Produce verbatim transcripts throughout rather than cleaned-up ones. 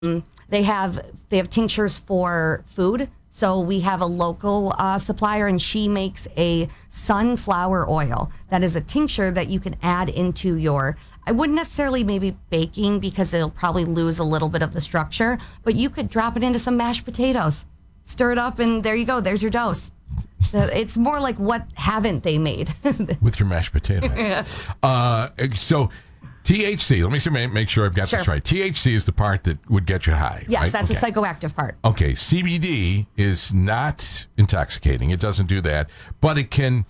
They have they have tinctures for food. So we have a local uh, supplier, and she makes a sunflower oil that is a tincture that you can add into your, I wouldn't necessarily maybe baking because it'll probably lose a little bit of the structure, but you could drop it into some mashed potatoes, stir it up, and there you go. There's your dose. It's more like what haven't they made? With your mashed potatoes. Yeah. Uh, so T H C, let me see, make sure I've got Sure. this right. T H C is the part that would get you high. Yes, right? that's okay. a psychoactive part. Okay, C B D is not intoxicating. It doesn't do that, but it can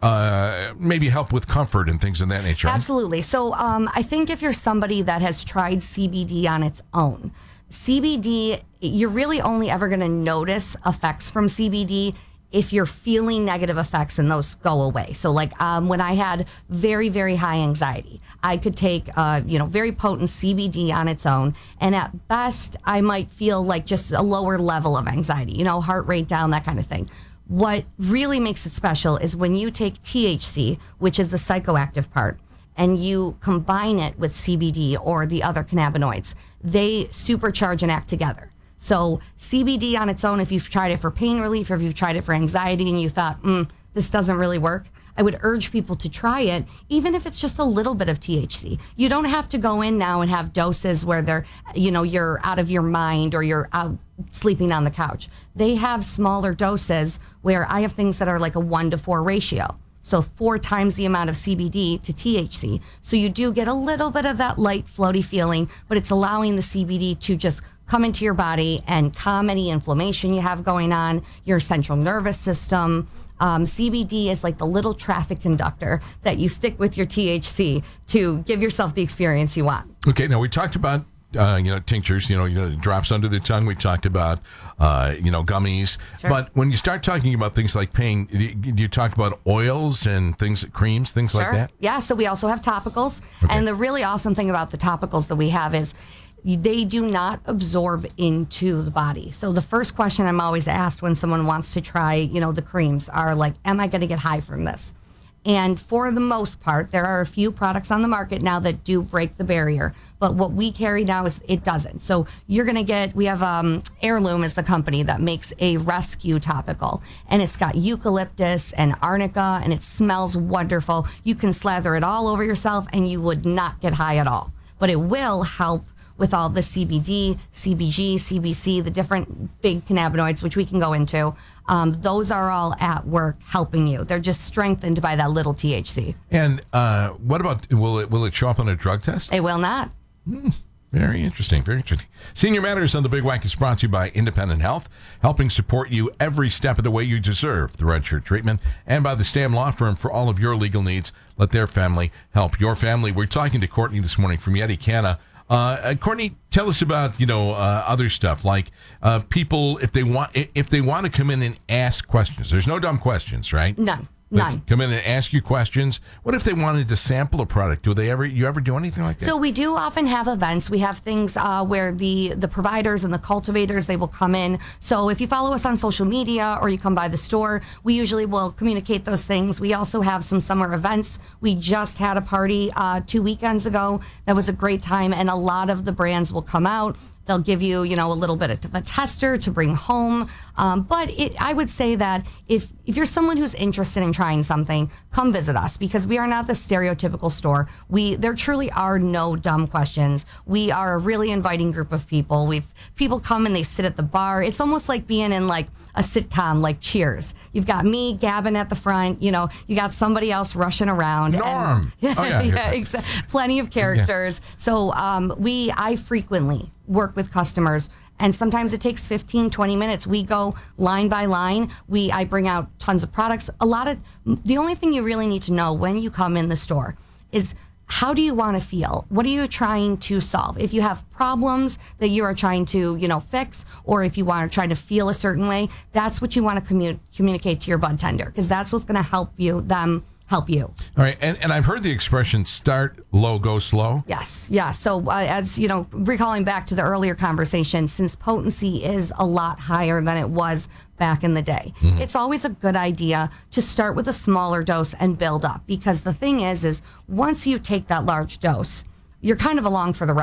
uh, maybe help with comfort and things of that nature. Right? Absolutely. So um, I think if you're somebody that has tried C B D on its own, C B D, you're really only ever going to notice effects from C B D if you're feeling negative effects and those go away. So like um, when I had very, very high anxiety, I could take, uh, you know, very potent C B D on its own. And at best, I might feel like just a lower level of anxiety, you know, heart rate down, that kind of thing. What really makes it special is when you take T H C, which is the psychoactive part, and you combine it with C B D or the other cannabinoids, they supercharge and act together. So C B D on its own, if you've tried it for pain relief or if you've tried it for anxiety and you thought, mm, this doesn't really work, I would urge people to try it, even if it's just a little bit of T H C. You don't have to go in now and have doses where they're, you know, you're out of your mind or you're out sleeping on the couch. They have smaller doses where I have things that are like a one to four ratio. So four times the amount of C B D to T H C. So you do get a little bit of that light, floaty feeling, but it's allowing the C B D to just come into your body and calm any inflammation you have going on, your central nervous system. Um, C B D is like the little traffic conductor that you stick with your T H C to give yourself the experience you want. Okay, now we talked about uh, you know tinctures, you know, you know, drops under the tongue. We talked about uh, you know gummies, Sure. But when you start talking about things like pain, do you, do you talk about oils and things, creams, things like Sure. that? Yeah, so we also have topicals. Okay. And the really awesome thing about the topicals that we have is they do not absorb into the body. So the first question I'm always asked when someone wants to try, you know, the creams are like, am I going to get high from this? And for the most part, there are a few products on the market now that do break the barrier. But what we carry now is it doesn't. So you're going to get, we have um, Heirloom is the company that makes a rescue topical. And it's got eucalyptus and arnica, and it smells wonderful. You can slather it all over yourself, and you would not get high at all. But it will help with all the C B D, C B G, C B C, the different big cannabinoids, which we can go into. Um, those are all at work helping you. They're just strengthened by that little T H C. And uh, what about, will it will it show up on a drug test? It will not. Hmm. Very interesting, very interesting. Senior Matters on the Big Wack is brought to you by Independent Health, helping support you every step of the way you deserve the Red Shirt treatment, and by the Stam Law Firm for all of your legal needs. Let their family help your family. We're talking to Courtney this morning from Yeti Canna. Uh, Courtney, tell us about, you know, uh, other stuff like uh, people, if they want if they want to come in and ask questions. There's no dumb questions, right? None. They None. come in and ask you questions. What if they wanted to sample a product? Do they ever you ever do anything like that? So we do often have events. We have things uh, where the the providers and the cultivators, they will come in. So if you follow us on social media or you come by the store, we usually will communicate those things. We also have some summer events. We just had a party uh, two weekends ago. That was a great time, and a lot of the brands will come out. They'll give you, you know, a little bit of a tester to bring home. Um, but it, I would say that if if you're someone who's interested in trying something, come visit us, because we are not the stereotypical store. We there truly are no dumb questions. We are a really inviting group of people. We've people come and they sit at the bar. It's almost like being in like a sitcom, like Cheers. You've got me gabbing at the front. You know, you got somebody else rushing around. Norm. And, oh, yeah, yeah, exactly. Plenty of characters. Yeah. So um, we, I frequently work with customers, and sometimes it takes fifteen, twenty minutes. We go line by line. We I bring out tons of products. A lot of the only thing you really need to know when you come in the store is, how do you want to feel? What are you trying to solve? If you have problems that you are trying to, you know, fix, or if you want to try to feel a certain way, that's what you want to commu- communicate to your bud tender, because that's what's going to help you them help you. All right, and, and I've heard the expression start low, go slow. Yes, yeah. So uh, as you know, recalling back to the earlier conversation, since potency is a lot higher than it was back in the day, mm-hmm. it's always a good idea to start with a smaller dose and build up, because the thing is, is once you take that large dose, you're kind of along for the ride.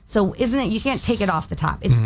So isn't it, you can't take it off the top. It's